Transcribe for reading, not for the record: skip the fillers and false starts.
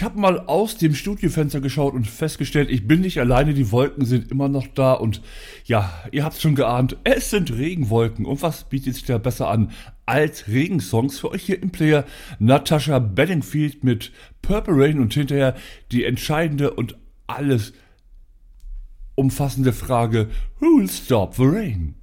habe mal aus dem Studiofenster geschaut und festgestellt, ich bin nicht alleine, die Wolken sind immer noch da und ja, ihr habt es schon geahnt, es sind Regenwolken. Und was bietet sich da besser an als Regensongs für euch hier im Player? Natasha Bedingfield mit Purple Rain und hinterher die entscheidende und alles umfassende Frage, Who'll Stop the Rain?